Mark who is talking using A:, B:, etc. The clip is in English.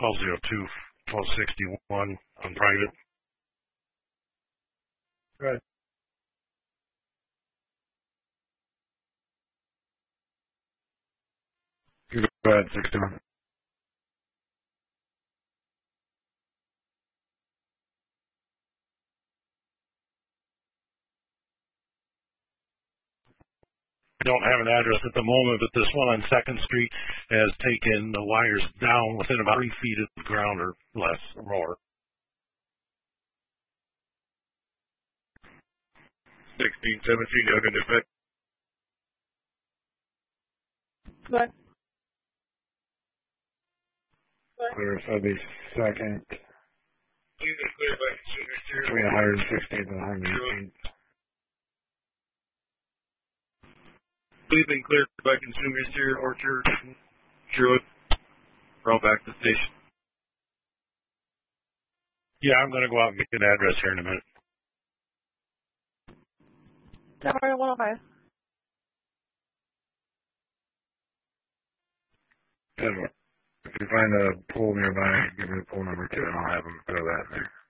A: 1202, 1261 on private.
B: Good. Go ahead, 61.
A: I don't have an address at the moment, but this one on 2nd Street has taken the wires down within about 3 feet of the ground or less, or
B: 1617, go ahead and effect.
C: What?
B: Clear for the second.
D: Clear by consumers here.
B: Between 116th and 118th.
D: We've been cleared by consumers here, Orchard, Sherwood. We're all back to the station.
A: yeah, I'm going to go out and get an address here in a minute.
C: Tower 105.
B: If you find a pool nearby, give me the pool number too, and I'll have them throw that in there.